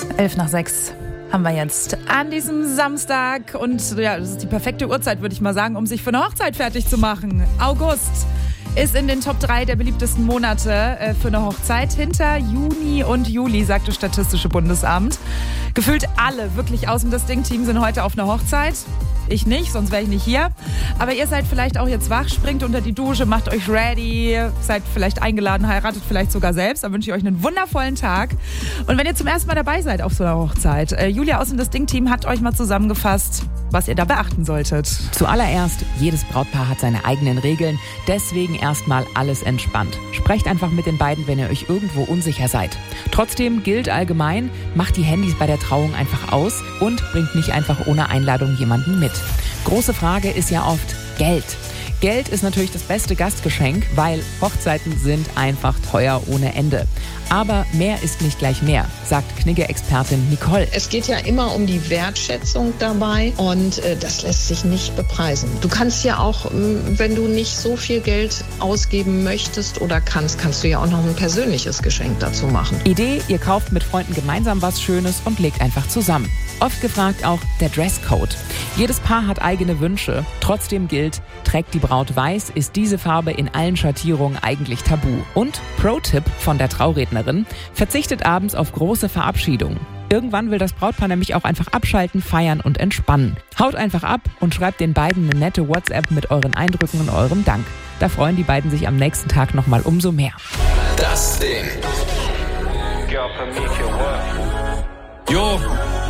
5:11 haben wir jetzt an diesem Samstag. Und ja, das ist die perfekte Uhrzeit, würde ich mal sagen, um sich für eine Hochzeit fertig zu machen. August ist in den Top 3 der beliebtesten Monate für eine Hochzeit. Hinter Juni und Juli, sagt das Statistische Bundesamt. Gefühlt alle, wirklich aus dem Distinct-Team, sind heute auf einer Hochzeit. Ich nicht, sonst wäre ich nicht hier. Aber ihr seid vielleicht auch jetzt wach, springt unter die Dusche, macht euch ready, seid vielleicht eingeladen, heiratet vielleicht sogar selbst. Dann wünsche ich euch einen wundervollen Tag. Und wenn ihr zum ersten Mal dabei seid auf so einer Hochzeit, Julia aus dem Distinct-Team hat euch mal zusammengefasst, was ihr da beachten solltet. Zuallererst, jedes Brautpaar hat seine eigenen Regeln. Deswegen erstmal alles entspannt. Sprecht einfach mit den beiden, wenn ihr euch irgendwo unsicher seid. Trotzdem gilt allgemein, macht die Handys bei der Trauung einfach aus und bringt nicht einfach ohne Einladung jemanden mit. Große Frage ist ja oft Geld. Geld ist natürlich das beste Gastgeschenk, weil Hochzeiten sind einfach teuer ohne Ende. Aber mehr ist nicht gleich mehr, sagt Knigge-Expertin Nicole. Es geht ja immer um die Wertschätzung dabei und das lässt sich nicht bepreisen. Du kannst ja auch, wenn du nicht so viel Geld ausgeben möchtest oder kannst du ja auch noch ein persönliches Geschenk dazu machen. Idee, ihr kauft mit Freunden gemeinsam was Schönes und legt einfach zusammen. Oft gefragt auch der Dresscode. Jedes Paar hat eigene Wünsche. Trotzdem gilt, trägt die Braut weiß, ist diese Farbe in allen Schattierungen eigentlich tabu. Und Pro-Tipp von der Traurednerin, verzichtet abends auf große Verabschiedungen. Irgendwann will das Brautpaar nämlich auch einfach abschalten, feiern und entspannen. Haut einfach ab und schreibt den beiden eine nette WhatsApp mit euren Eindrücken und eurem Dank. Da freuen die beiden sich am nächsten Tag nochmal umso mehr. Das Ding. Jo,